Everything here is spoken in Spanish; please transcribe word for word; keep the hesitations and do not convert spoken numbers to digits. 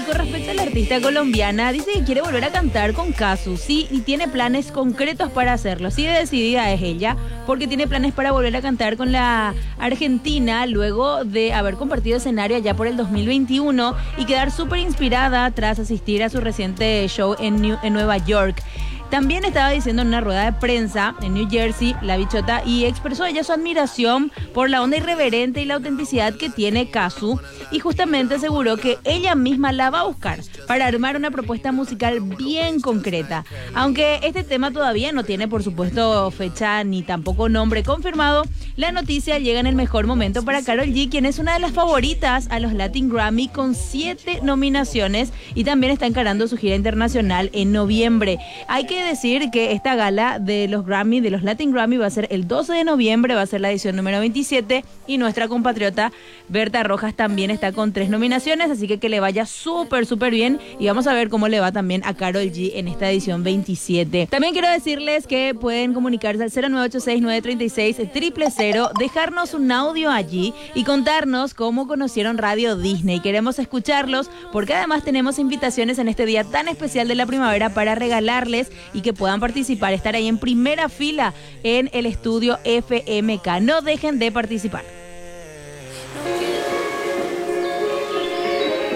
con respecto a la artista colombiana, dice que quiere volver a cantar con Cazzu, sí, y tiene planes concretos para hacerlo. Sí, decidida es ella, porque tiene planes para volver a cantar con la argentina luego de haber compartido escenario allá por el dos mil veintiuno y quedar súper inspirada tras asistir a su reciente show en, New, en Nueva York. También estaba diciendo en una rueda de prensa en New Jersey, la bichota, y expresó ella su admiración por la onda irreverente y la autenticidad que tiene Cazzu, y justamente aseguró que ella misma la va a buscar para armar una propuesta musical bien concreta. Aunque este tema todavía no tiene, por supuesto, fecha ni tampoco nombre confirmado, la noticia llega en el mejor momento para Karol G, quien es una de las favoritas a los Latin Grammy con siete nominaciones y también está encarando su gira internacional en noviembre. Hay que decir que esta gala de los Grammy, de los Latin Grammy, va a ser el doce de noviembre, va a ser la edición número veintisiete, y nuestra compatriota Berta Rojas también está con tres nominaciones, así que que le vaya súper, súper bien, y vamos a ver cómo le va también a Karol G en esta edición veintisiete. También quiero decirles que pueden comunicarse al cero nueve ocho seis, nueve tres seis, cero cero cero, dejarnos un audio allí y contarnos cómo conocieron Radio Disney. Queremos escucharlos porque además tenemos invitaciones en este día tan especial de la primavera para regalarles y que puedan participar, estar ahí en primera fila en el estudio F M K. No dejen de participar.